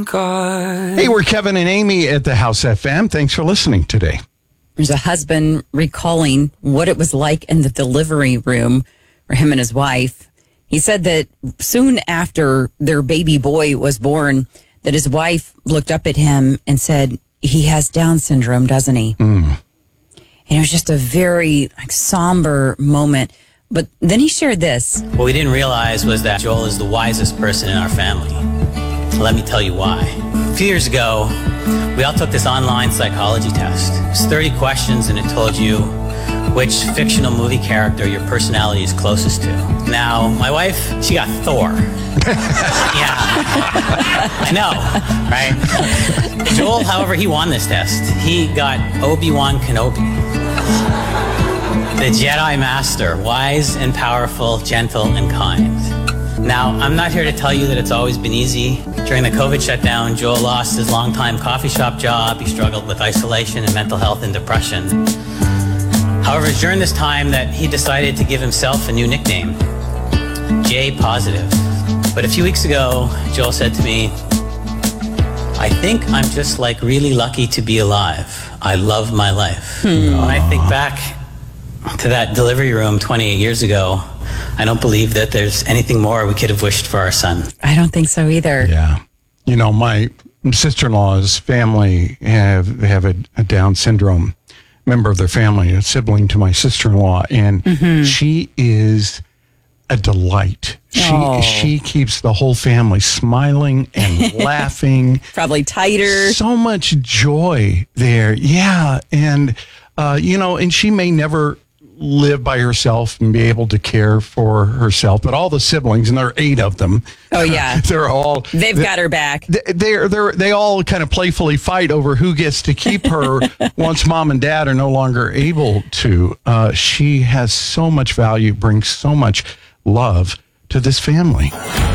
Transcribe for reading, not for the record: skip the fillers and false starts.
God. Hey, we're Kevin and Amy at the House FM. Thanks for listening today. There's a husband recalling what it was like in the delivery room for him and his wife. He said that soon after their baby boy was born, that his wife looked up at him and said, "He has Down syndrome, doesn't he?" And it was just a very somber moment. But then he shared this. What we didn't realize was that Joel is the wisest person in our family. Let me tell you why. A few years ago, we all took this online psychology test. It was 30 questions, and it told you which fictional movie character your personality is closest to. Now, my wife, she got Thor. Yeah, I know, right? Joel, however, he won this test. He got Obi-Wan Kenobi. The Jedi Master, wise and powerful, gentle and kind. Now, I'm not here to tell you that it's always been easy. During the COVID shutdown, Joel lost his longtime coffee shop job. He struggled with isolation and mental health and depression. However, it's during this time that he decided to give himself a new nickname, J Positive. But a few weeks ago, Joel said to me, "I think I'm just like really lucky to be alive. I love my life." When I think back to that delivery room 28 years ago, I don't believe that there's anything more we could have wished for our son. I don't think so either. Yeah. You know, my sister-in-law's family have a Down syndrome member of their family, a sibling to my sister-in-law, and she is a delight. She keeps the whole family smiling and laughing. Probably tighter. So much joy there. Yeah. And, and she may never live by herself and be able to care for herself, but all the siblings, and there are 8 of them. Oh yeah, they've got her back. They all kind of playfully fight over who gets to keep her once mom and dad are no longer able to. She has so much value, brings so much love to this family.